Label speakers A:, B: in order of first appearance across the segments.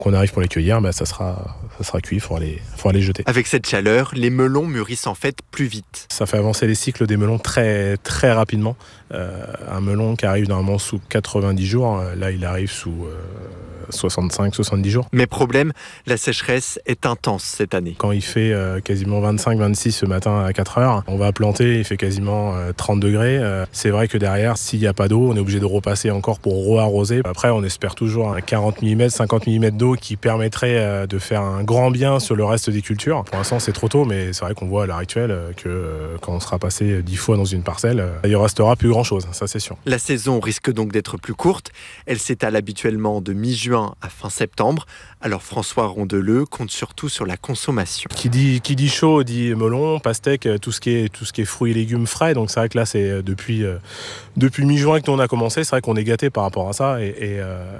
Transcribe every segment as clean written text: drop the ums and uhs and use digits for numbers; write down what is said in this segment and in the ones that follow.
A: qu'on arrive pour les cueillir, ça sera cuit, il faudra les jeter.
B: Avec cette chaleur, les melons mûrissent en fait plus vite.
A: Ça fait avancer les cycles des melons très, très rapidement. Un melon qui arrive normalement sous 90 jours, là il arrive sous 65-70 jours.
B: Mais problème, la sécheresse est intense cette année.
A: Quand il fait quasiment 25-26 ce matin à 4 heures, on va planter, il fait quasiment 30 degrés. C'est vrai que derrière, s'il n'y a pas d'eau, on est obligé de repasser encore pour re-arroser. Après, on espère toujours un 40 mm, 50 mm d'eau qui permettrait de faire un grand bien sur le reste des cultures. Pour l'instant, c'est trop tôt, mais c'est vrai qu'on voit à l'heure actuelle que quand on sera passé 10 fois dans une parcelle, il ne restera plus grand-chose, ça c'est sûr.
B: La saison risque donc d'être plus courte. Elle s'étale habituellement de mi-juin à fin septembre. Alors François Rondeleu compte surtout sur la consommation.
A: Qui dit chaud dit melon, pastèque, tout ce qui est fruits et légumes frais. Donc c'est vrai que là c'est depuis mi-juin que nous on a commencé. C'est vrai qu'on est gâtés par rapport à ça et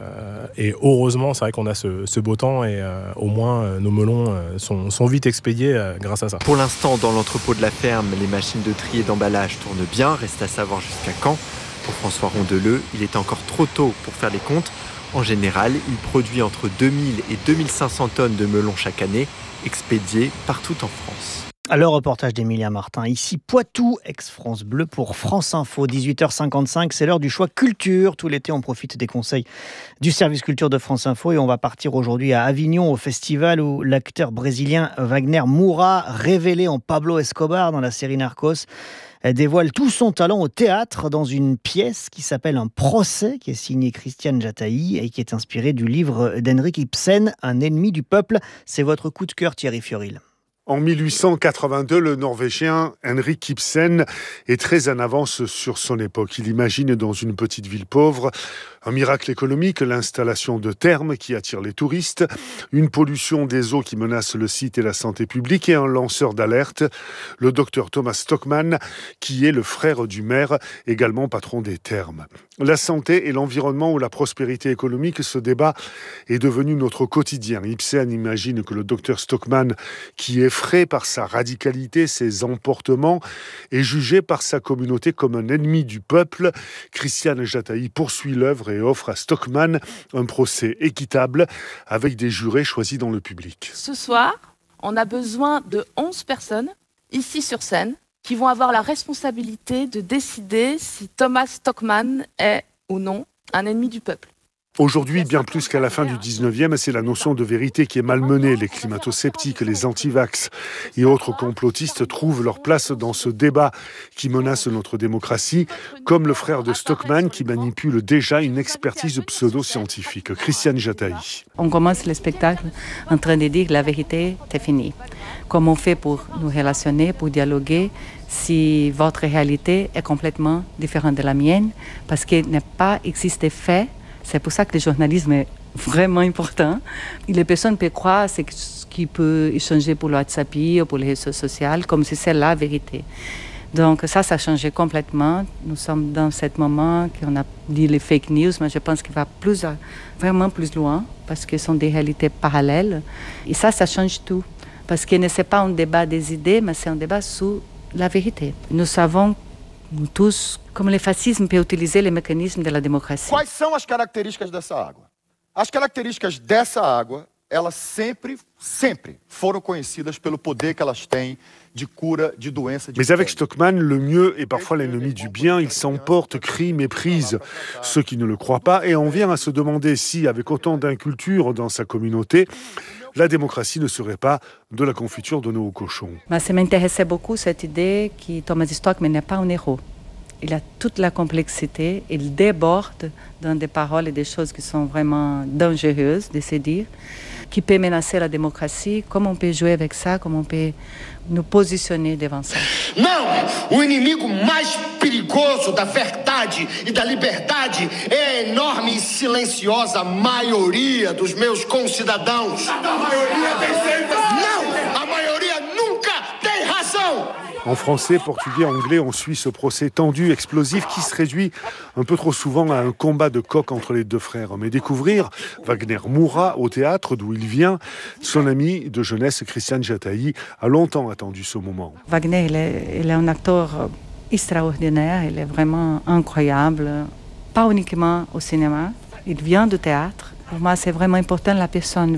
A: heureusement c'est vrai qu'on a ce beau temps et au moins nos melons sont vite expédiés grâce à ça.
B: Pour l'instant dans l'entrepôt de la ferme, les machines de tri et d'emballage tournent bien. Reste à savoir jusqu'à quand. Pour François Rondeleu, il est encore trop tôt pour faire les comptes. En général, il produit entre 2000 et 2500 tonnes de melons chaque année, expédiés partout en France.
C: Le reportage d'Emilia Martin, ici Poitou, ex-France Bleu pour France Info, 18h55, c'est l'heure du choix culture. Tout l'été, on profite des conseils du service culture de France Info et on va partir aujourd'hui à Avignon, au festival où l'acteur brésilien Wagner Moura, révélé en Pablo Escobar dans la série Narcos, dévoile tout son talent au théâtre dans une pièce qui s'appelle Un procès, qui est signée Christiane Jataï et qui est inspirée du livre d'Henrik Ibsen, Un ennemi du peuple. C'est votre coup de cœur, Thierry Fioril.
D: En 1882, le Norvégien Henrik Ibsen est très en avance sur son époque. Il imagine dans une petite ville pauvre un miracle économique, l'installation de thermes qui attirent les touristes, une pollution des eaux qui menace le site et la santé publique et un lanceur d'alerte, le docteur Thomas Stockmann, qui est le frère du maire, également patron des thermes. La santé et l'environnement ou la prospérité économique, ce débat est devenu notre quotidien. Ibsen imagine que le docteur Stockmann, qui est effrayé par sa radicalité, ses emportements, est jugé par sa communauté comme un ennemi du peuple. Christiane Jataï poursuit l'œuvre et offre à Stockmann un procès équitable avec des jurés choisis dans le public.
E: Ce soir, on a besoin de 11 personnes, ici sur scène, qui vont avoir la responsabilité de décider si Thomas Stockmann est ou non un ennemi du peuple.
D: Aujourd'hui, bien plus qu'à la fin du 19e, c'est la notion de vérité qui est malmenée. Les climato-sceptiques, les antivax et autres complotistes trouvent leur place dans ce débat qui menace notre démocratie, comme le frère de Stockmann qui manipule déjà une expertise pseudo-scientifique. Christiane Jataï.
F: On commence le spectacle en train de dire la vérité, c'est fini. Comment on fait pour nous relationner, pour dialoguer si votre réalité est complètement différente de la mienne, parce qu'il n'a pas existé fait. C'est pour ça que le journalisme est vraiment important. Et les personnes peuvent croire ce qui peut échanger pour le WhatsApp ou pour les réseaux sociaux, comme si c'est la vérité. Donc ça a changé complètement. Nous sommes dans ce moment qu'on a dit les fake news, mais je pense qu'il va vraiment plus loin, parce que ce sont des réalités parallèles. Et ça change tout. Parce que ce n'est pas un débat des idées, mais c'est un débat sur la vérité. Nous savons nous tous, como o fascismo peut utiliser les mécanismes de la démocratie.
G: Quais são as características dessa água? As características dessa água, elas sempre foram conhecidas pelo poder que elas têm de cura de doenças.
D: Mais avec Stockmann, le mieux est parfois l'ennemi du bien. Il s'emporte, crie, méprise ceux qui ne le croient pas et on vient à se demander si, avec autant d'inculture dans sa communauté, la démocratie ne serait pas de la confiture donnée aux cochons.
F: Mais ça m'intéressait beaucoup cette idée que Thomas Stockmann n'est pas un héros. Il a toute la complexité, il déborde dans des paroles et des choses qui sont vraiment dangereuses de se dire, qui peut menacer la démocratie, comment on peut jouer avec ça, comment on peut nous positionner devant ça.
H: Não! O inimigo mais perigoso da verdade e da liberdade é a enorme e silenciosa maioria dos meus concidadãos.
G: A maioria tem sempre...
H: Não! A maioria nunca tem razão!
D: En français, portugais, anglais, on suit ce procès tendu, explosif, qui se réduit un peu trop souvent à un combat de coq entre les deux frères. Mais découvrir Wagner Moura au théâtre, d'où il vient, son ami de jeunesse, Christiane Jataï, a longtemps attendu ce moment.
F: Wagner, il est un acteur extraordinaire, il est vraiment incroyable, pas uniquement au cinéma, il vient du théâtre. Pour moi, c'est vraiment important la personne